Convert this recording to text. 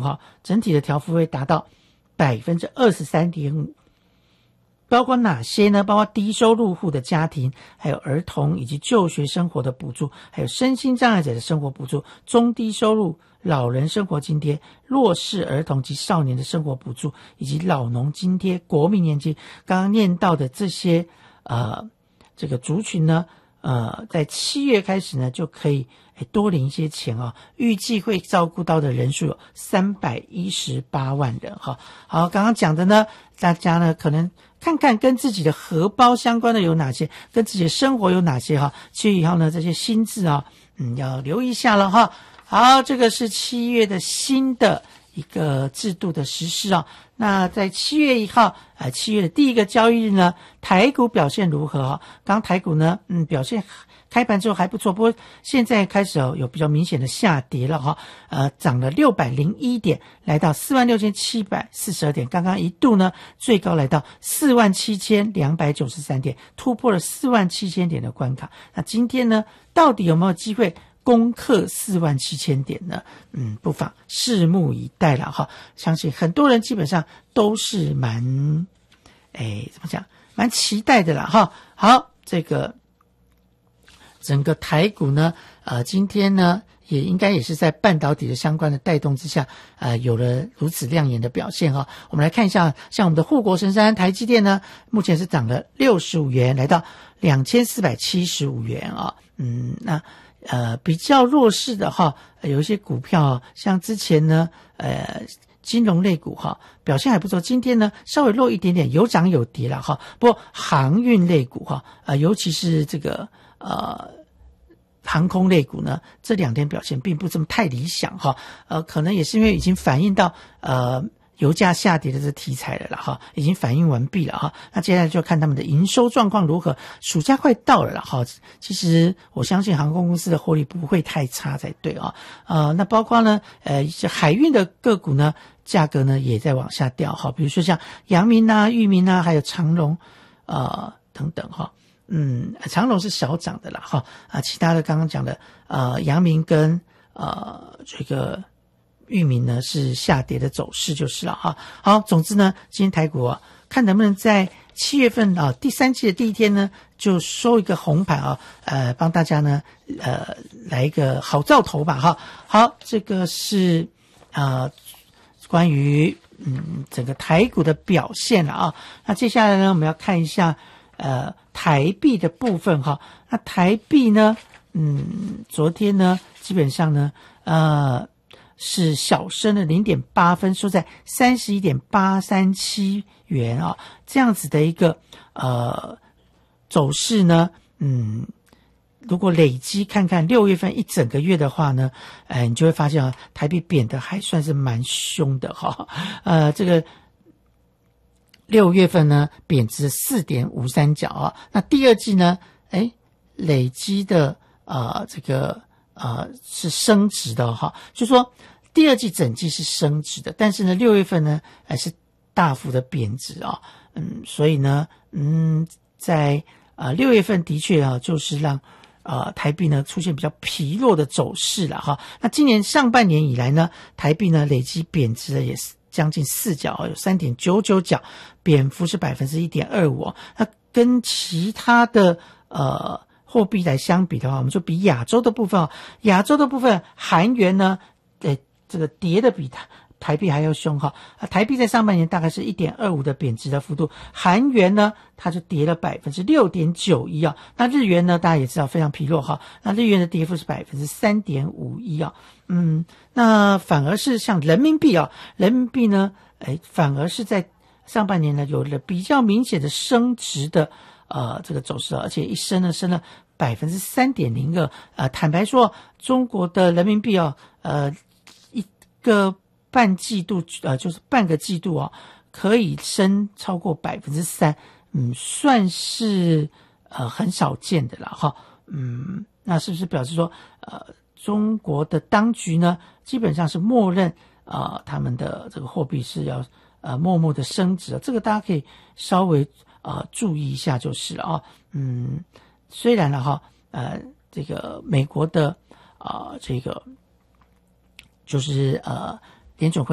哈，整体的调幅会达到 23.5%。包括哪些呢？包括低收入户的家庭，还有儿童以及就学生活的补助，还有身心障碍者的生活补助，中低收入老人生活津贴，弱势儿童及少年的生活补助，以及老农津贴、国民年金。刚刚念到的这些这个族群呢，在7月开始呢就可以多领一些钱啊，预计会照顾到的人数有318万人哈。好，刚刚讲的呢，大家呢可能看看跟自己的荷包相关的有哪些，跟自己的生活有哪些哈。7月1号呢，这些新制啊，要留意一下了哈。好，这个是7月的新的一个制度的实施啊。那在7月1号7月的第一个交易日呢，台股表现如何哈？刚台股呢表现开盘之后还不错，不过现在开始有比较明显的下跌了哈，涨了601点，来到46,742点，刚刚一度呢最高来到47,293点，突破了47,000点的关卡。那今天呢，到底有没有机会攻克47,000点呢？不妨拭目以待了哈。相信很多人基本上都是蛮期待的啦哈。好，这个整个台股呢，今天呢也应该也是在半导体的相关的带动之下，有了如此亮眼的表现哈。我们来看一下，像我们的护国神山台积电呢，目前是涨了65元，来到2475元啊。那比较弱势的哈，有一些股票，像之前呢，金融类股哈表现还不错，今天呢稍微弱一点点，有涨有跌了哈。不过航运类股哈，尤其是这个航空类股呢，这2天表现并不这么太理想哈。可能也是因为已经反映到油价下跌的这题材了啦哈，已经反映完毕了哈。那接下来就看他们的营收状况如何。暑假快到了啦哈，其实我相信航空公司的获利不会太差才对啊。那包括呢一些海运的个股呢，价格呢也在往下掉哈，比如说像阳明啊、裕民啊，还有长荣等等哈。长荣是小涨的啦哈，其他的刚刚讲的阳明跟这个裕民呢是下跌的走势就是了哈。好，总之呢，今天台股看能不能在7月份第3季的第一天呢就收一个红盘帮大家呢来一个好兆头吧哈。好，这个是关于整个台股的表现了啊。那接下来呢，我们要看一下台币的部分哈。那台币呢昨天呢基本上呢是小升了 0.8 分，收在 31.837 元啊，这样子的一个走势呢，如果累积看看6月份一整个月的话呢，你就会发现台币贬得还算是蛮凶的哈。这个6月份呢贬值 4.53 角啊，那第二季呢累积的这个是升值的哈，就说第二季整季是升值的，但是呢6月份呢是大幅的贬值所以呢在6月份的确就是让台币呢出现比较疲弱的走势了哈。那今年上半年以来呢，台币呢累积贬值的也是将近4角，有 3.99 角，贬幅是 1.25%那跟其他的货币来相比的话，我们就比亚洲的部分亚洲的部分韩元呢这个跌的比台币还要凶哈。台币在上半年大概是 1.25 的贬值的幅度，韩元呢它就跌了 6.91% 那日元呢大家也知道非常疲弱哈，那日元的跌幅是 3.51% 那反而是像人民币人民币呢反而是在上半年呢有了比较明显的升值的这个走势而且一升呢升了 3.02%坦白说中国的人民币一个半季度就是半个季度可以升超过 3%算是很少见的了哈。那是不是表示说中国的当局呢基本上是默认他们的这个货币是要默默的升值这个大家可以稍微注意一下就是了虽然了哈这个美国的这个就是联准会